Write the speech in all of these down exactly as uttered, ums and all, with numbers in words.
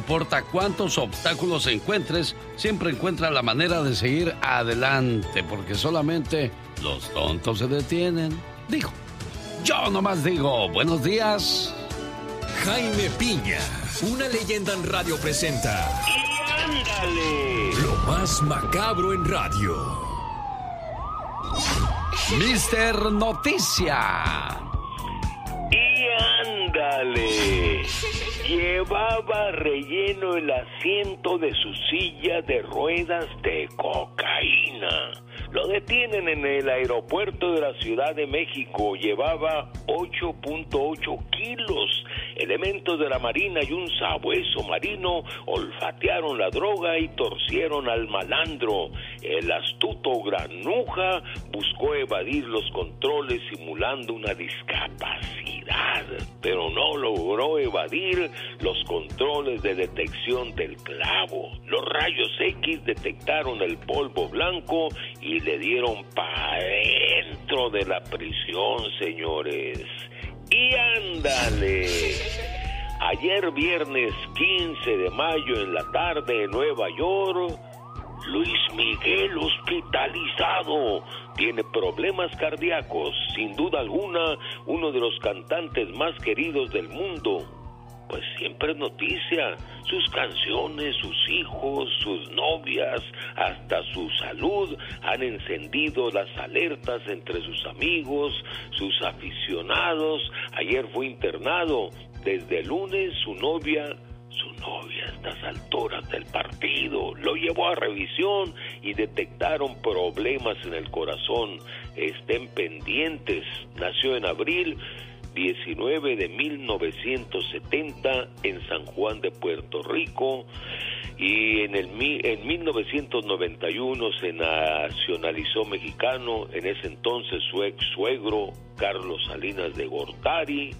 importa cuántos obstáculos encuentres, siempre encuentra la manera de seguir adelante, porque solamente los tontos se detienen. Digo, yo nomás digo, buenos días. Jaime Piña, una leyenda en radio presenta. ¡Y ándale! Lo más macabro en radio. mister Noticia. ¡Y ándale! Llevaba relleno el asiento de su silla de ruedas de cocaína. Lo detienen en el aeropuerto de la Ciudad de México. Llevaba ocho punto ocho kilos. Elementos de la Marina y un sabueso marino olfatearon la droga y torcieron al malandro. El astuto granuja buscó evadir los controles simulando una discapacidad, pero no logró evadir los controles de detección del clavo. Los rayos X detectaron el polvo blanco y le dieron para dentro de la prisión, señores. Y ándale. Ayer viernes quince de mayo en la tarde en Nueva York, Luis Miguel hospitalizado. Tiene problemas cardíacos, sin duda alguna, uno de los cantantes más queridos del mundo. Pues siempre es noticia, sus canciones, sus hijos, sus novias, hasta su salud han encendido las alertas entre sus amigos, sus aficionados. Ayer fue internado, desde el lunes su novia, su novia a estas alturas del partido, lo llevó a revisión y detectaron problemas en el corazón. Estén pendientes, nació en abril diecinueve de mil novecientos setenta en San Juan de Puerto Rico, y en el en mil novecientos noventa y uno se nacionalizó mexicano. En ese entonces su ex suegro Carlos Salinas de Gortari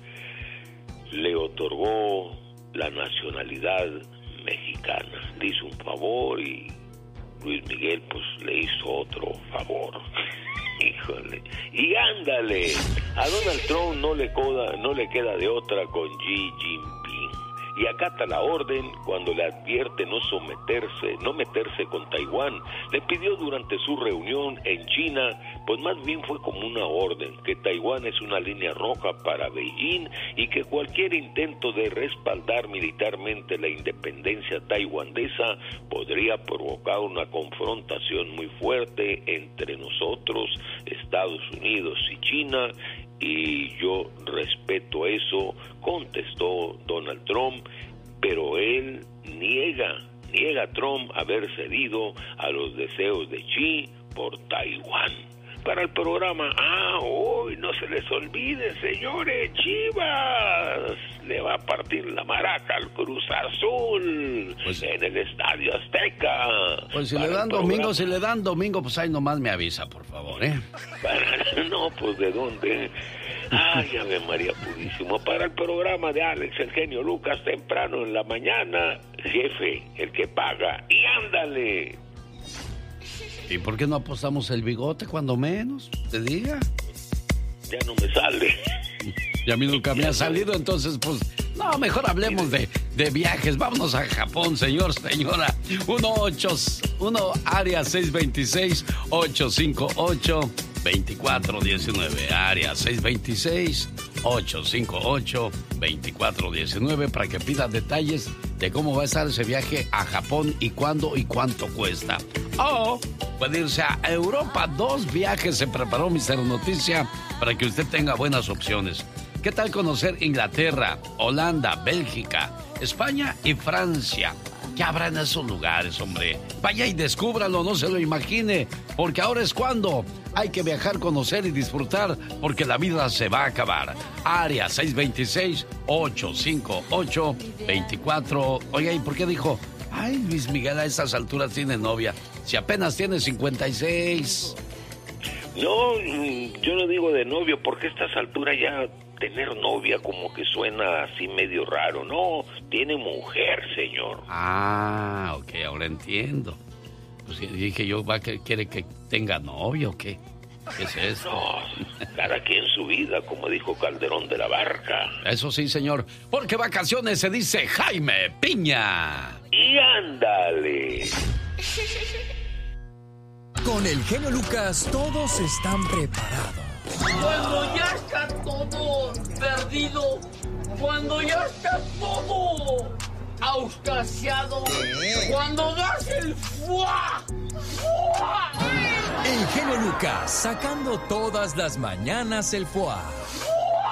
le otorgó la nacionalidad mexicana. Le hizo un favor y Luis Miguel pues le hizo otro favor. Híjole. Y ándale, a Donald Trump no le, coda, no le queda de otra con Xi Jinping. Y acata la orden cuando le advierte no someterse, no meterse con Taiwán. Le pidió durante su reunión en China, pues más bien fue como una orden, que Taiwán es una línea roja para Beijing y que cualquier intento de respaldar militarmente la independencia taiwanesa podría provocar una confrontación muy fuerte entre nosotros, Estados Unidos y China. Y yo respeto eso, contestó Donald Trump, pero él niega, niega a Trump haber cedido a los deseos de Xi por Taiwán. Para el programa, ah, hoy no se les olvide, señores, Chivas le va a partir la maraca al Cruz Azul, pues, en el Estadio Azteca. Pues si le dan domingo, si le dan domingo, pues ahí nomás me avisa, por favor, ¿eh? Para, no, pues ¿de dónde? Ay, Ave María Purísimo. Para el programa de Alex, el genio Lucas, temprano en la mañana, jefe, el que paga. Y ándale. ¿Y por qué no apostamos el bigote cuando menos? Te diga. Ya no me sale. Y a mí nunca me ha salido, entonces pues... No, mejor hablemos de, de viajes. Vámonos a Japón, señor, señora. uno ocho uno área seis dos seis, ocho cinco ocho, dos cuatro uno nueve. Área seis dos seis, ocho cinco ocho, dos cuatro uno nueve para que pida detalles de cómo va a estar ese viaje a Japón y cuándo y cuánto cuesta. O puede irse a Europa. Dos viajes se preparó mister Noticia para que usted tenga buenas opciones. ¿Qué tal conocer Inglaterra, Holanda, Bélgica, España y Francia? ¿Qué habrá en esos lugares, hombre? Vaya y descúbralo, no se lo imagine, porque ahora es cuando hay que viajar, conocer y disfrutar, porque la vida se va a acabar. Área seis dos seis, ocho cinco ocho, dos cuatro... Oiga, ¿y por qué dijo? Ay, Luis Miguel a estas alturas tiene novia, si apenas tiene cincuenta y seis. No, yo no digo de novio, porque a estas alturas ya tener novia como que suena así medio raro. No, tiene mujer, señor. Ah, ok, ahora entiendo. Pues dije yo, ¿va que quiere que tenga novio o qué? ¿Qué es esto? No, cada quien su vida, como dijo Calderón de la Barca. Eso sí, señor, porque vacaciones se dice Jaime Piña. Y ándale. Con el genio Lucas todos están preparados. Cuando ya está todo perdido, cuando ya está todo auscasiado, cuando das el fuá, fuá. El genio Lucas sacando todas las mañanas el fuá.